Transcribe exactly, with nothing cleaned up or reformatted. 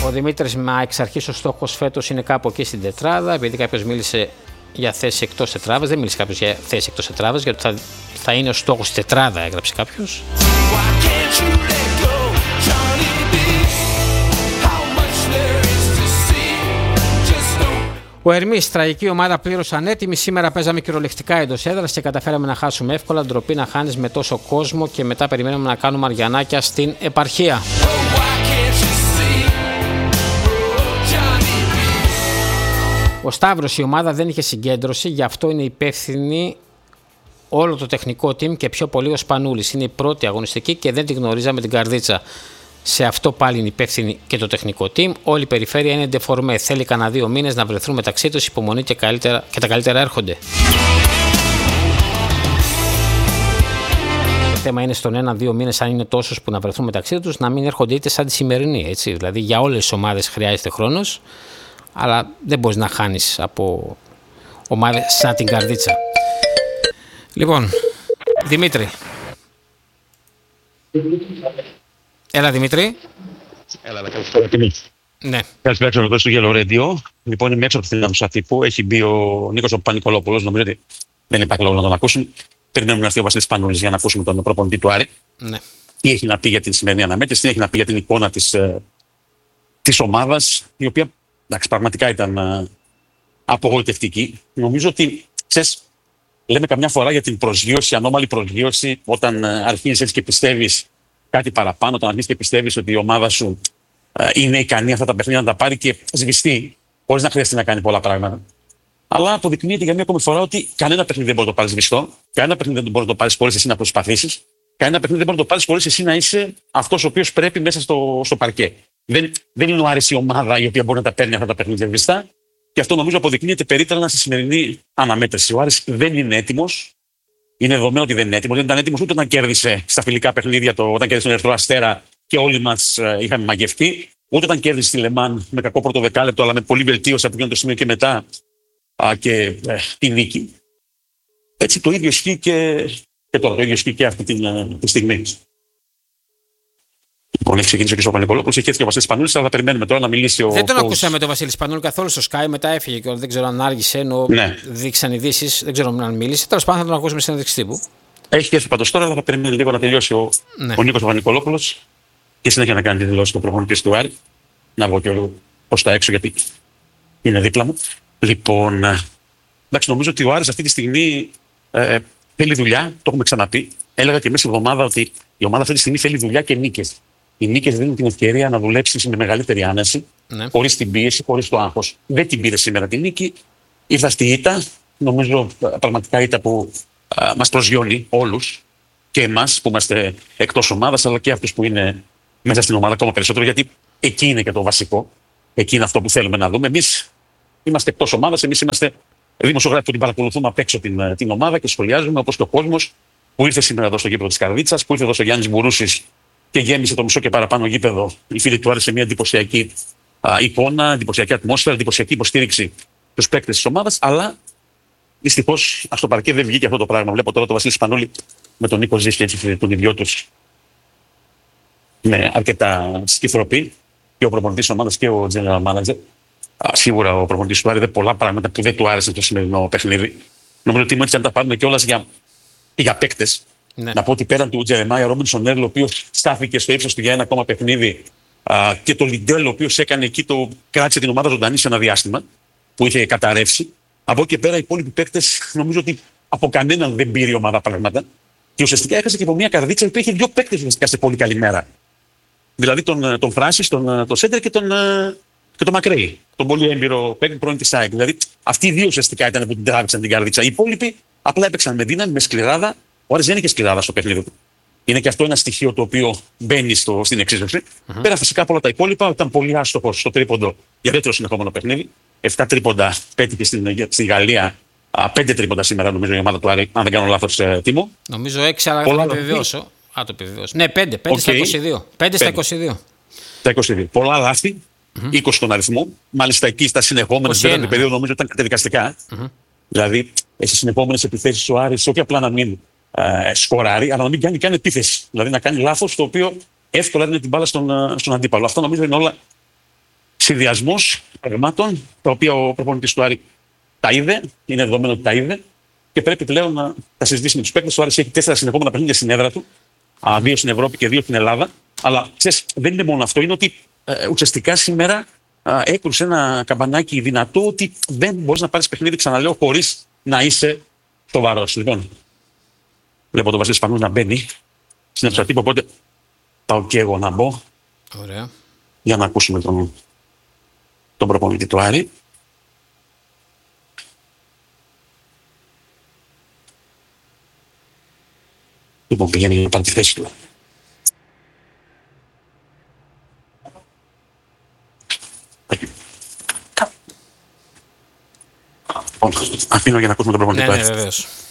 Ο Δημήτρης, μα εξ αρχής ο στόχος φέτος είναι κάπου εκεί στην τετράδα, επειδή κάποιος μίλησε για θέση εκτός τετράδας. Δεν μίλησε κάποιος για θέση εκτός τετράδας, γιατί θα, θα είναι ο στόχος τετράδα, έγραψε κάποιος. Ο Ερμής, τραγική ομάδα πλήρως ανέτοιμη. Σήμερα παίζαμε κυριολεκτικά εντός έδρας και καταφέραμε να χάσουμε εύκολα. Ντροπή να χάνεις με τόσο κόσμο και μετά περιμένουμε να κάνουμε αριανάκια στην επαρχία. Ο Σταύρος, η ομάδα δεν είχε συγκέντρωση, γι' αυτό είναι υπεύθυνη όλο το τεχνικό team και πιο πολύ ο Σπανούλης. Είναι η πρώτη αγωνιστική και δεν τη γνωρίζαμε την καρδίτσα. Σε αυτό πάλι είναι υπεύθυνη και το τεχνικό team. Όλη η περιφέρεια είναι ντεφορμέ. Θέλει κανένα δύο μήνες να βρεθούν μεταξύ τους. Υπομονή και, καλύτερα, και τα καλύτερα έρχονται. Το θέμα είναι στον ένα-δύο μήνες, αν είναι τόσους που να βρεθούν μεταξύ τους, να μην έρχονται είτε σαν τη σημερινή. Έτσι. Δηλαδή για όλες τις ομάδες χρειάζεται χρόνος, αλλά δεν μπορείς να χάνεις από ομάδες σαν την καρδίτσα. Λοιπόν, Δημήτρη. Έλα, Δημήτρη. Έλα, να καλησπέρα και εμείς. Ναι. Καλησπέρα ξανά εδώ στο Yellow Radio. Λοιπόν, είμαι έξω από την αίθουσα τύπου. Έχει μπει ο Νίκος ο Πανικολόπουλος. Νομίζω ότι δεν υπάρχει λόγο να τον ακούσουν. Περιμένουμε να έρθει ο Βασίλης Πανούλης για να ακούσουμε τον προπονητή του Άρη. Ναι. Τι έχει να πει για την σημερινή αναμέτρηση, τι έχει να πει για την εικόνα της, ε, της ομάδας, η οποία εντάξει, πραγματικά ήταν ε, απογοητευτική. Νομίζω ότι, ξέρεις, λέμε καμιά φορά για την προσγείωση, ανώμαλη προσγείωση, όταν ε, αρχίζεις έτσι και πιστεύεις κάτι παραπάνω, όταν αρχίσεις και πιστεύεις ότι η ομάδα σου ε, είναι ικανή αυτά τα παιχνίδια να τα πάρει και σβηστεί, χωρίς να χρειαστεί να κάνει πολλά πράγματα. Αλλά αποδεικνύεται για μία ακόμη φορά ότι κανένα παιχνίδι δεν μπορεί να το πάρει σβηστό, κανένα παιχνίδι δεν μπορεί να το πάρει χωρίς εσύ να προσπαθήσεις, κανένα παιχνίδι δεν μπορεί να το πάρει χωρίς εσύ να είσαι αυτός ο οποίος πρέπει μέσα στο, στο παρκέ. Δεν, δεν είναι ο Άρης η ομάδα η οποία μπορεί να τα παίρνει αυτά τα παιχνίδια σβηστά, και αυτό νομίζω αποδεικνύεται περίτρανα στη σημερινή αναμέτρηση. Ο Άρης δεν είναι έτοιμος. Είναι δεδομένο ότι δεν είναι έτοιμος. Δεν ήταν έτοιμος ούτε όταν κέρδισε στα φιλικά παιχνίδια, το, όταν κέρδισε τον Ερυθρό Αστέρα και όλοι μας ε, είχαμε μαγευτεί, ούτε όταν κέρδισε τη Λεμάν με κακό πρώτο δεκάλεπτο, αλλά με πολύ βελτίωση από εκείνο το σημείο και μετά α, και ε, τη νίκη. Έτσι το ίδιο ισχύει και, και τώρα, το ίδιο ισχύει και αυτή τη, τη στιγμή. Λοιπόν, έχει ξεκινήσει και ο Πανικολόπουλος, έχει έρθει και ο Βασίλης Πανούλης, αλλά θα περιμένουμε τώρα να μιλήσει ο. Δεν τον πώς... ακούσαμε τον Βασίλη Πανούλη καθόλου στο Sky, μετά έφυγε και δεν ξέρω αν άργησε, ενώ ναι. δείξαν ειδήσεις, δεν ξέρω αν μίλησε. Τέλος πάντων θα τον ακούσουμε στην συνέντευξη τύπου. Έχει έρθει πάντως τώρα, αλλά θα περιμένει λίγο να τελειώσει ο, ναι. ο Νίκος Πανικολόπουλος και συνέχεια να κάνει τη δηλώση του προπονητή του Άρη. Να βγω και εγώ προς τα έξω, γιατί είναι δίπλα μου. Λοιπόν, εντάξει, νομίζω ότι ο Άρης αυτή τη στιγμή ε, θέλει δουλειά, το έχουμε ξαναπεί. Έλεγα και μέσα στην εβδομάδα ότι η ομάδα αυτή τη στιγμή θέλει δουλειά και νίκες. Οι νίκες δίνουν την ευκαιρία να δουλέψει με μεγαλύτερη άνεση, ναι. χωρίς την πίεση, χωρίς το άγχος. Δεν την πήρε σήμερα την νίκη. Ήρθα στη ήττα. Νομίζω πραγματικά ήττα που α, μας προσγειώνει όλους, και εμάς που είμαστε εκτός ομάδας, αλλά και αυτούς που είναι μέσα στην ομάδα ακόμα περισσότερο, γιατί εκεί είναι και το βασικό. Εκεί είναι αυτό που θέλουμε να δούμε. Εμείς είμαστε εκτός ομάδας, εμείς είμαστε δημοσιογράφοι που την παρακολουθούμε απ' έξω την, την ομάδα και σχολιάζουμε, όπως και ο κόσμος που ήρθε σήμερα εδώ στο γήπεδο της Καρδίτσας, που ήρθε εδώ στο Γιάννης Μπουρούσης και γέμισε το μισό και παραπάνω γήπεδο. Οι φίλοι του Άρη σε μια εντυπωσιακή α, εικόνα, εντυπωσιακή ατμόσφαιρα, εντυπωσιακή υποστήριξη στους παίκτες της ομάδας. Αλλά δυστυχώς στο παρκέ δεν βγήκε αυτό το πράγμα. Βλέπω τώρα τον Βασίλη Σπανούλη με τον Νίκο Ζήση, έτσι, τον ιδιό τους, με αρκετά σκυθροπή, και ο προπονητής της ομάδας και ο general manager. Α, σίγουρα ο προπονητής του Άρη είδε πολλά πράγματα που δεν του άρεσαν στο σημερινό παιχνίδι. Νομίζω ότι έτσι, αν τα πάρουμε κιόλας για, για παίκτες. Ναι. Να πω ότι πέραν του Τζερεμάια Ρόμπινσον Έρλ, ο οποίος στάθηκε στο ύψος του για ένα ακόμα παιχνίδι, α, και το Λιντέλ, ο οποίος έκανε εκεί το, κράτησε την ομάδα ζωντανή σε ένα διάστημα που είχε καταρρεύσει. Από εκεί και πέρα οι υπόλοιποι παίκτες, νομίζω ότι από κανέναν δεν πήρε η ομάδα πράγματα. Και ουσιαστικά έχασε και από μια Καρδίτσα που είχε δύο παίκτες ουσιαστικά σε πολύ καλή μέρα. Δηλαδή τον, τον Φράσις, τον, τον Σέντερ και τον, και τον Μακρέι. Τον πολύ έμπειρο παίκτη πρώην της ΑΕΚ. Δηλαδή αυτοί οι δύο ουσιαστικά ήταν που την τράβηξαν την Καρδίτσα. Οι υπόλοιποι απλά έπαιξαν με δύναμη, με σκληράδα. Ο Άρης δεν είχε σκληράδα στο παιχνίδι του. Είναι και αυτό ένα στοιχείο το οποίο μπαίνει στο, στην εξίσωση. Mm-hmm. Πέρα φυσικά από όλα τα υπόλοιπα, ήταν πολύ άστοχος στο τρίποντο για δεύτερο συνεχόμενο παιχνίδι. Εφτά τρίποντα πέτυχε στην, στη Γαλλία. Α, πέντε τρίποντα σήμερα, νομίζω, η ομάδα του Άρη, αν δεν κάνω λάθος, ε, Τίμο. Νομίζω έξι, αλλά θα το επιβεβαιώσω. Α, το επιβεβαιώσω. Ναι, πέντε, πέντε okay. στα είκοσι δύο. πέντε στα είκοσι δύο. Τα είκοσι δύο. Πολλά λάθη, mm-hmm. είκοσι στον αριθμό. Μάλιστα εκεί στα συνεχόμενα στην τέταρτη περίοδο, νομίζω ήταν καταδικαστικά. Mm-hmm. Δηλαδή, σε συνεχόμενες επιθέσεις ο Άρης, όχι απλά να μην ε, σκοράρει, αλλά να μην κάνει καν επίθεση. Δηλαδή να κάνει λάθος, το οποίο εύκολα έδινε την μπάλα στον, στον αντίπαλο. Αυτό νομίζω είναι όλα συνδυασμός πραγμάτων τα οποία ο προπονητής του Άρη τα είδε, είναι δεδομένο ότι τα είδε και πρέπει πλέον να τα συζητήσει με τους παίκτες. Ο Άρης έχει τέσσερα συνεχόμενα παιχνίδια στην έδρα του, δύο στην Ευρώπη και δύο στην Ελλάδα. Αλλά ξέρεις, δεν είναι μόνο αυτό, είναι ότι ε, ουσιαστικά σήμερα ε, έκρουσε ένα καμπανάκι δυνατό ότι δεν μπορείς να πάρεις παιχνίδι, ξαναλέω, χωρίς να είσαι σοβαρός. Λοιπόν, βλέπω τον Βασίλη Σπανούλη να μπαίνει στην ευθύτητα, οπότε πάω και εγώ να μπω. Ωραία. Για να ακούσουμε τον, τον προπονητή του Άρη. Λοιπόν, πηγαίνει για να πάρει τη θέση του. Αφήνω για να ακούσουμε τον προπονητή του Άρη. Ναι, ναι, βεβαίως.